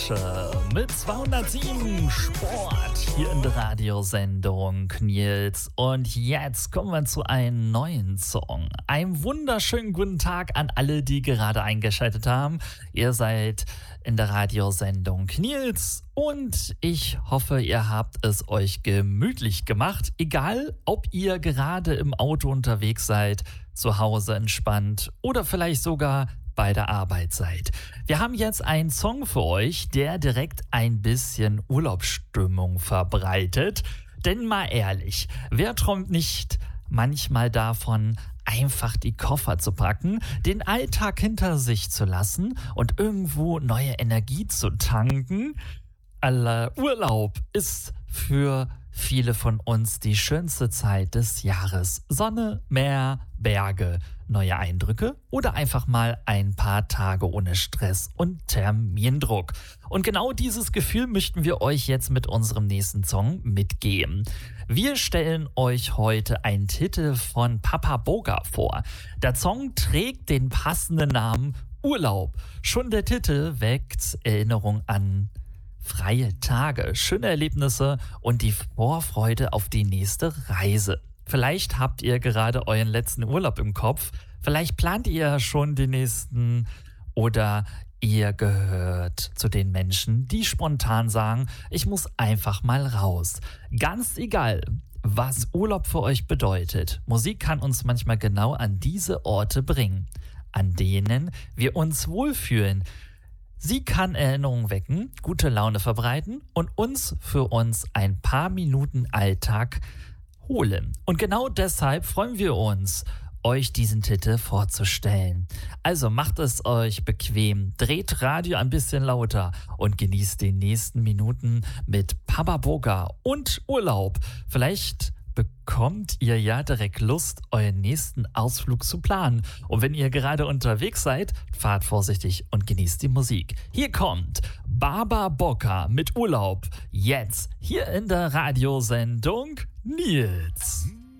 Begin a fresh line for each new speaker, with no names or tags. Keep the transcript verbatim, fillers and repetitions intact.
Recherche mit zweihundertsieben Sport hier in der Radiosendung Nils. Und jetzt kommen wir zu einem neuen Song. Einen wunderschönen guten Tag an alle, die gerade eingeschaltet haben. Ihr seid in der Radiosendung Nils und ich hoffe, ihr habt es euch gemütlich gemacht. Egal, ob ihr gerade im Auto unterwegs seid, zu Hause entspannt oder vielleicht sogar bei der Arbeit seid. Wir haben jetzt einen Song für euch, der direkt ein bisschen Urlaubsstimmung verbreitet. Denn mal ehrlich, wer träumt nicht manchmal davon, einfach die Koffer zu packen, den Alltag hinter sich zu lassen und irgendwo neue Energie zu tanken? Aller Urlaub ist für viele von uns die schönste Zeit des Jahres. Sonne, Meer, Berge, neue Eindrücke oder einfach mal ein paar Tage ohne Stress und Termindruck. Und genau dieses Gefühl möchten wir euch jetzt mit unserem nächsten Song mitgeben. Wir stellen euch heute einen Titel von Papa Boga vor. Der Song trägt den passenden Namen Urlaub. Schon der Titel weckt Erinnerung an freie Tage, schöne Erlebnisse und die Vorfreude auf die nächste Reise. Vielleicht habt ihr gerade euren letzten Urlaub im Kopf, vielleicht plant ihr schon den nächsten oder ihr gehört zu den Menschen, die spontan sagen, ich muss einfach mal raus. Ganz egal, was Urlaub für euch bedeutet, Musik kann uns manchmal genau an diese Orte bringen, an denen wir uns wohlfühlen. Sie kann Erinnerungen wecken, gute Laune verbreiten und uns für uns ein paar Minuten Alltag holen. Und genau deshalb freuen wir uns, euch diesen Titel vorzustellen. Also macht es euch bequem, dreht Radio ein bisschen lauter und genießt die nächsten Minuten mit Papa Boga und Urlaub. Vielleicht bekommt ihr ja direkt Lust, euren nächsten Ausflug zu planen. Und wenn ihr gerade unterwegs seid, fahrt vorsichtig und genießt die Musik. Hier kommt Papa Boga mit Urlaub. Jetzt hier in der Radiosendung Nils.